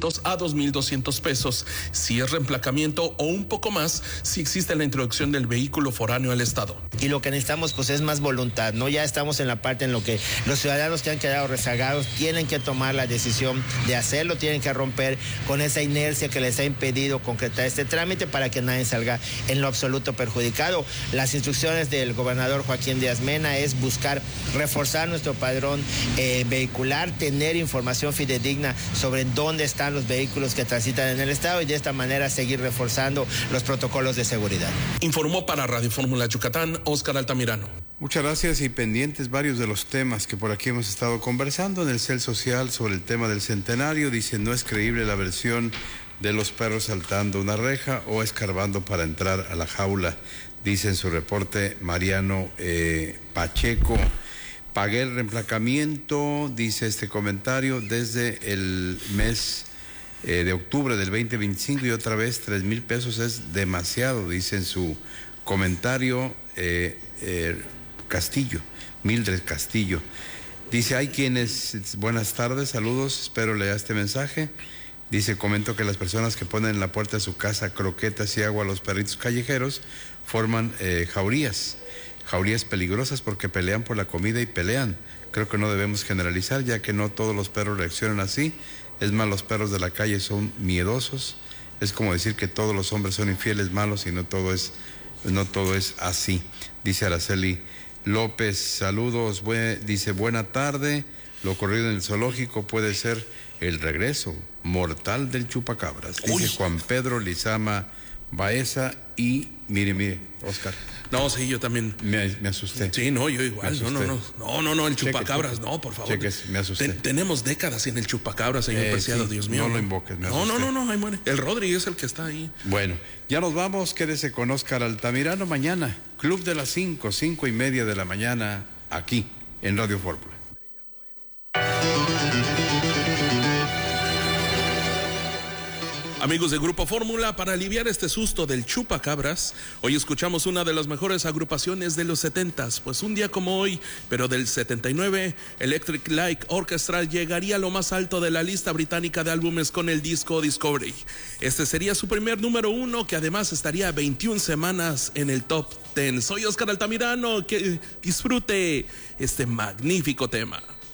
1,200 a 2,200 pesos. Si es reemplacamiento o un poco más, si existe la introducción del vehículo foráneo al Estado. Y lo que necesitamos pues es más voluntad, ¿no? Ya estamos en la parte en lo que los ciudadanos que han quedado rezagados tienen que tomar la decisión de hacerlo, tienen que romper con esa inercia que les ha impedido concretar este trámite para que nadie salga en lo absoluto perjudicado. Las instrucciones del gobernador Joaquín Díaz Mena es buscar reforzar nuestro padrón vehicular, tener información fidedigna sobre dónde están los vehículos que transitan en el estado y de esta manera seguir reforzando los protocolos de seguridad. Informó para Radio Fórmula Yucatán, Óscar Altamirano. Muchas gracias, y pendientes varios de los temas que por aquí hemos estado conversando. En el CEL Social sobre el tema del centenario, dice: no es creíble la versión de los perros saltando una reja o escarbando para entrar a la jaula, dice en su reporte Mariano Pacheco. Pagué el reemplacamiento, dice este comentario, desde el mes de octubre del 2025 y otra vez 3,000 pesos es demasiado, dice en su comentario Castillo, Mildred Castillo. Dice: hay quienes, buenas tardes, saludos, espero leer este mensaje. Dice: comento que las personas que ponen en la puerta de su casa croquetas y agua a los perritos callejeros forman jaurías peligrosas porque pelean por la comida y pelean. Creo que no debemos generalizar, ya que no todos los perros reaccionan así. Es más, los perros de la calle son miedosos. Es como decir que todos los hombres son infieles, malos, y no todo es así. Dice Araceli López: saludos, dice: buena tarde. Lo ocurrido en el zoológico puede ser el regreso mortal del chupacabras. Dice Juan Pedro Lizama Baeza. Y mire, Óscar. No, sí, yo también. Me asusté. Sí, no, yo igual. No, el chupacabras, no, por favor. Cheques, me asusté. Tenemos décadas sin el chupacabras, señor Preciado, sí, Dios mío. No lo invoques, me asusté. No, ahí muere. El Rodri es el que está ahí. Bueno, ya nos vamos, quédese con Óscar Altamirano mañana. Club de las 5:30 de la mañana, aquí, en Radio Fórmula. Amigos de Grupo Fórmula, para aliviar este susto del chupacabras, hoy escuchamos una de las mejores agrupaciones de los 70s, pues un día como hoy, pero del 79, Electric Light Orchestra llegaría a lo más alto de la lista británica de álbumes con el disco Discovery. Este sería su primer número 1, que además estaría 21 semanas en el top 10. Soy Óscar Altamirano, que disfrute este magnífico tema.